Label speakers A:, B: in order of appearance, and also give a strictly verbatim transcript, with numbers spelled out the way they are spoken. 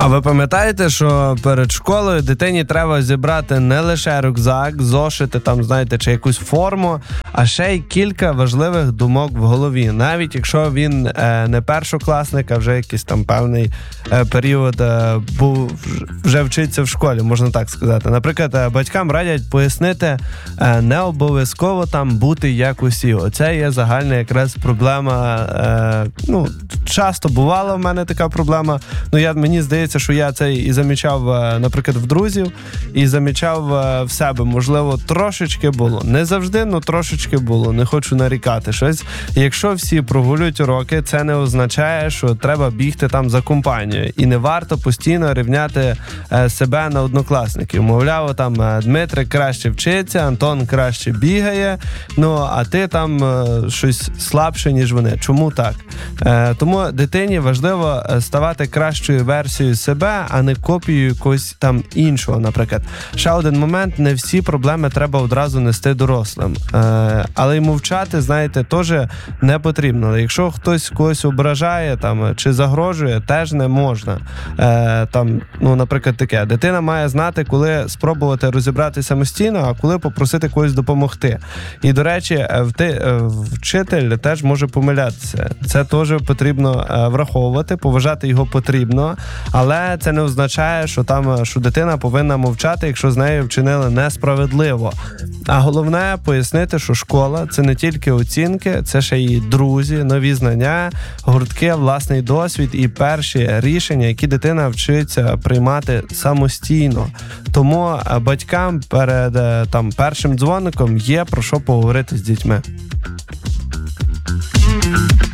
A: А ви пам'ятаєте, що перед школою дитині треба зібрати не лише рюкзак, зошити, там, знаєте, чи якусь форму, а ще й кілька важливих думок в голові. Навіть якщо він е, не першокласник, а вже якийсь там певний е, період е, був, вже вчиться в школі, можна так сказати. Наприклад, е, батькам радять пояснити, е, не обов'язково там бути як усі. Оце є загальна якраз проблема. Е, ну, часто бувала в мене така проблема. Ну, я, мені здається, що я це і замічав, наприклад, в друзів, і замічав в себе. Можливо, трошечки було. Не завжди, але трошечки було. Не хочу нарікати щось. Якщо всі прогулюють уроки, це не означає, що треба бігти там за компанією. І не варто постійно рівняти себе на однокласників. Мовляв, там Дмитрик краще вчиться, Антон краще бігає, ну, а ти там щось слабше, ніж вони. Чому так? Тому дитині важливо ставати кращою версією себе, а не копією якогось там іншого, наприклад. Ще один момент, не всі проблеми треба одразу нести дорослим. Е, але й мовчати, знаєте, теж не потрібно. Якщо хтось когось ображає там, чи загрожує, теж не можна. Е, там, ну, наприклад, таке. Дитина має знати, коли спробувати розібратися самостійно, а коли попросити когось допомогти. І, до речі, вти, вчитель теж може помилятися. Це теж потрібно враховувати, поважати його потрібно, але це не означає, що там, що дитина повинна мовчати, якщо з нею вчинили несправедливо. А головне пояснити, що школа – це не тільки оцінки, це ще й друзі, нові знання, гуртки, власний досвід і перші рішення, які дитина вчиться приймати самостійно. Тому батькам перед там першим дзвоником є про що поговорити з дітьми.